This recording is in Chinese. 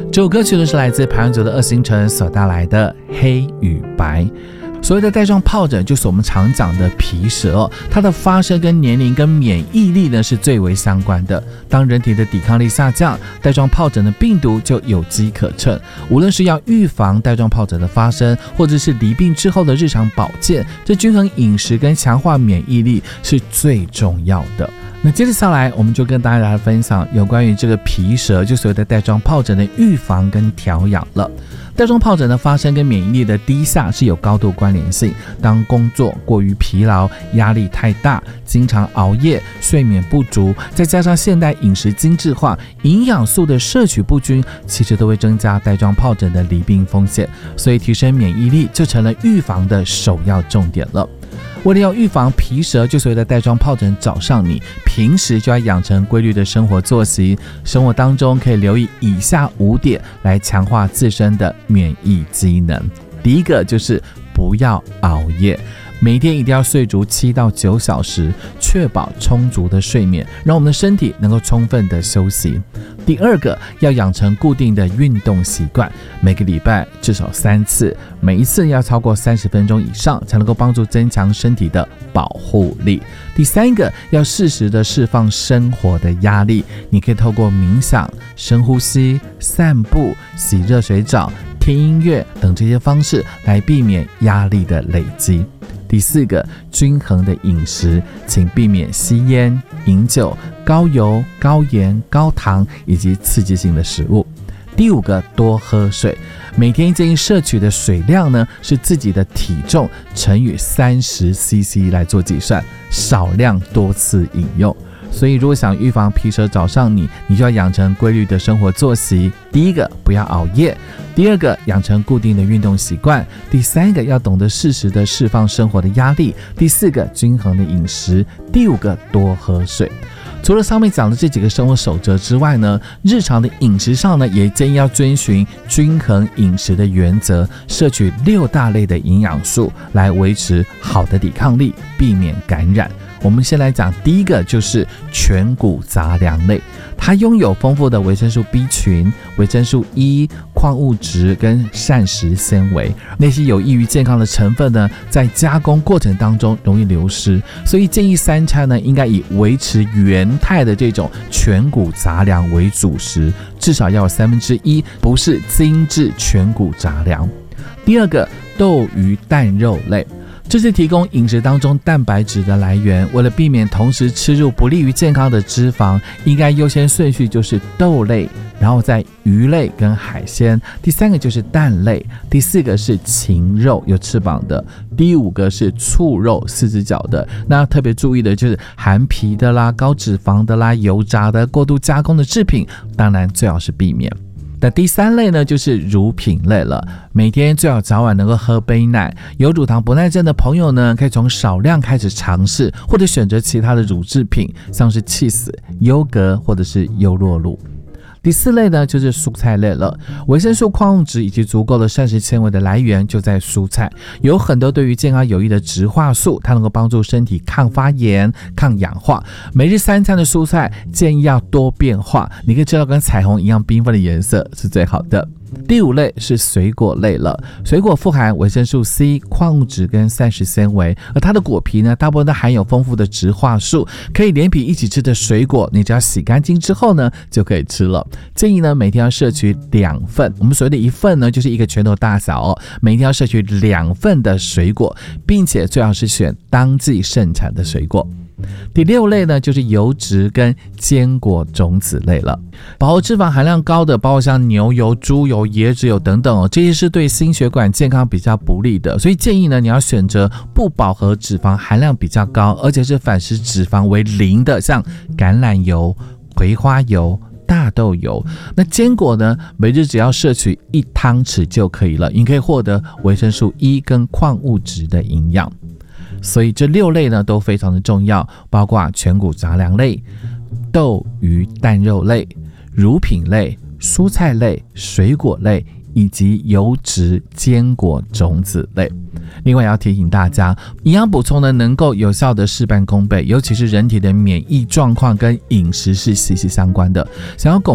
这首歌曲呢是来自排湾族的二星辰所带来的黑与白。所谓的带状疱疹就是我们常讲的皮蛇它的发生跟年龄跟免疫力呢是最为相关的。当人体的抵抗力下降，带状疱疹的病毒就有机可乘。无论是要预防带状疱疹的发生，或者是罹病之后的日常保健，这均衡饮食跟强化免疫力是最重要的。那接着下来我们就跟大家来分享有关于这个皮蛇，就所谓的带状疱疹的预防跟调养了。带状疱疹的发生跟免疫力的低下是有高度关联性。当工作过于疲劳，压力太大，经常熬夜，睡眠不足，再加上现代饮食精致化，营养素的摄取不均，其实都会增加带状疱疹的罹病风险。所以提升免疫力就成了预防的首要重点了。为了要预防皮蛇，就所谓的带状疱疹找上你，平时就要养成规律的生活作息，生活当中可以留意以下5点来强化自身的免疫机能。第一个就是不要熬夜，每天一定要睡足7到9小时，确保充足的睡眠，让我们的身体能够充分的休息。第二个，要养成固定的运动习惯，每个礼拜至少3次，每一次要超过30分钟以上，才能够帮助增强身体的保护力。第三个，要适时的释放生活的压力，你可以透过冥想、深呼吸、散步、洗热水澡、听音乐等这些方式来避免压力的累积。第四个，均衡的饮食，请避免吸烟、饮酒、高油、高盐、高糖以及刺激性的食物。第五个，多喝水，每天建议摄取的水量呢是自己的体重乘以30cc 来做计算，少量多次饮用。所以如果想预防皮蛇找上你，你就要养成规律的生活作息。第一个，不要熬夜；第二个，养成固定的运动习惯；第三个，要懂得适时的释放生活的压力；第四个，均衡的饮食；第五个，多喝水。除了上面讲的这几个生活守则之外呢，日常的饮食上呢，也建议要遵循均衡饮食的原则，摄取6大类的营养素，来维持好的抵抗力，避免感染。我们先来讲第一个，就是全谷杂粮类，它拥有丰富的维生素 B 群、维生素 E、矿物质跟膳食纤维，那些有益于健康的成分呢，在加工过程当中容易流失，所以建议3餐呢，应该以维持原态的这种全谷杂粮为主食，至少要有1/3不是精致全谷杂粮。第二个，豆鱼蛋肉类，这是提供饮食当中蛋白质的来源，为了避免同时吃入不利于健康的脂肪，应该优先顺序就是豆类，然后再鱼类跟海鲜，第三个就是蛋类，第四个是禽肉有翅膀的，第五个是畜肉4只脚的。那特别注意的就是含皮的啦、高脂肪的啦、油炸的、过度加工的制品，当然最好是避免。那第3类呢，就是乳品类了，每天最好早晚能够喝杯奶。有乳糖不耐症的朋友呢，可以从少量开始尝试，或者选择其他的乳制品，像是 cheese、优格或者是优酪乳。第4类呢，就是蔬菜类了，维生素、矿物质以及足够的膳食纤维的来源就在蔬菜，有很多对于健康有益的植化素，它能够帮助身体抗发炎、抗氧化。每日3餐的蔬菜建议要多变化，你可以吃到跟彩虹一样缤纷的颜色是最好的。第5类是水果类了，水果富含维生素 C、矿物质跟膳食纤维，而它的果皮呢，大部分都含有丰富的植化素，可以连皮一起吃的水果，你只要洗干净之后呢，就可以吃了。建议呢，每天要摄取2份，我们所谓的1份呢，就是1个拳头大小哦，每天要摄取2份的水果，并且最好是选当季盛产的水果。第6类呢，就是油脂跟坚果种子类了，饱和脂肪含量高的，包括像牛油、猪油、椰子油等等哦，这些是对心血管健康比较不利的，所以建议呢，你要选择不饱和脂肪含量比较高，而且是反式脂肪为0的，像橄榄油、葵花油、大豆油。那坚果呢，每日只要摄取1汤匙就可以了，你可以获得维生素 E 跟矿物质的营养。所以这6类呢都非常的重要，包括全谷杂粮类、豆鱼蛋肉类、乳品类、蔬菜类、水果类以及油脂坚果种子类。另外要提醒大家，营养补充呢能够有效的事半功倍，尤其是人体的免疫状况跟饮食是息息相关的。想要